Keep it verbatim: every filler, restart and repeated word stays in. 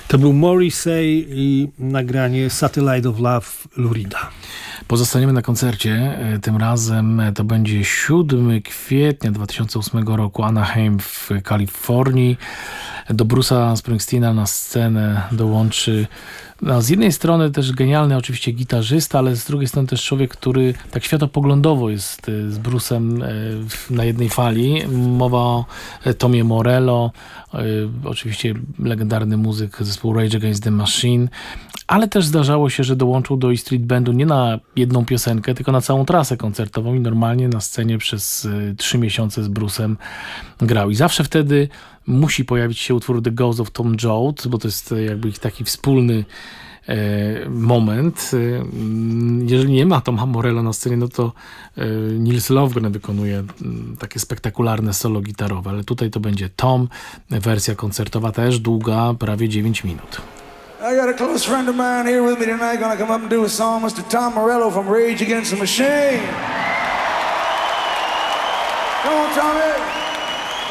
To był Morrissey i nagranie Satellite of Love Lou Reeda. Pozostaniemy na koncercie. Tym razem to będzie siódmego kwietnia dwa tysiące ósmego roku, Anaheim w Kalifornii. Do Bruce'a Springsteena na scenę dołączy no, z jednej strony też genialny oczywiście gitarzysta, ale z drugiej strony też człowiek, który tak światopoglądowo jest z Bruce'em na jednej fali. Mowa o Tomie Morello, oczywiście legendarny muzyk zespołu Rage Against the Machine, ale też zdarzało się, że dołączył do E Street Bandu nie na jedną piosenkę, tylko na całą trasę koncertową i normalnie na scenie przez trzy miesiące z Bruce'em grał. I zawsze wtedy musi pojawić się utwór The Ghost of Tom Joad, bo to jest jakby ich taki wspólny e, moment. E, jeżeli nie ma Toma Morello na scenie, no to e, Nils Lofgren wykonuje m, takie spektakularne solo gitarowe, ale tutaj to będzie Tom, wersja koncertowa też długa, prawie dziewięć minut. I got a close friend of mine here with me tonight, gonna come up and do a song, mister Tom Morello from Rage Against the Machine. Come on, Tommy.